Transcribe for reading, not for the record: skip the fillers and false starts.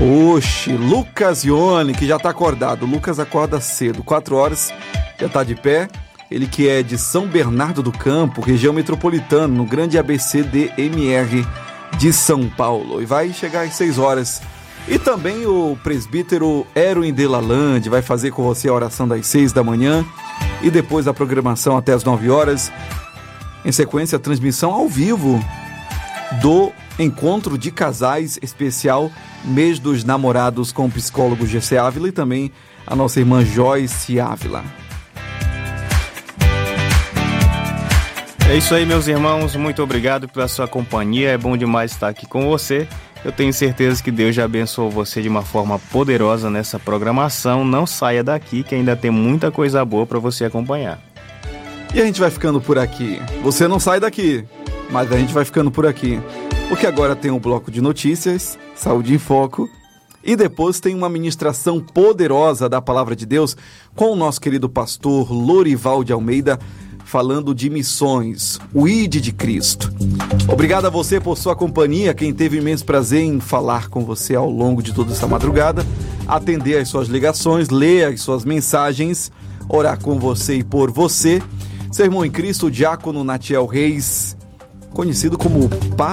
Oxe, Lucas Ione, que já tá acordado. O Lucas acorda cedo, 4 horas, já tá de pé. Ele que é de São Bernardo do Campo, região metropolitana, no grande ABCDMR de São Paulo. E vai chegar às 6 horas. E também o presbítero Erwin Delalande vai fazer com você a oração das 6 da manhã. E depois a programação até as 9 horas. Em sequência, a transmissão ao vivo do Encontro de Casais especial Mês dos Namorados com o psicólogo GC Ávila e também a nossa irmã Joyce Ávila. É isso aí, meus irmãos, muito obrigado pela sua companhia, é bom demais estar aqui com você. Eu tenho certeza que Deus já abençoou você de uma forma poderosa nessa programação. Não saia daqui que ainda tem muita coisa boa para você acompanhar. E a gente vai ficando por aqui. Você não sai daqui, mas a gente vai ficando por aqui. Porque agora tem um bloco de notícias, Saúde em Foco, e depois tem uma ministração poderosa da Palavra de Deus com o nosso querido pastor Lorival de Almeida, falando de missões, o ID de Cristo. Obrigado a você por sua companhia, quem teve imenso prazer em falar com você ao longo de toda essa madrugada, atender as suas ligações, ler as suas mensagens, orar com você e por você. Seu irmão em Cristo, o diácono Natiel Reis, conhecido como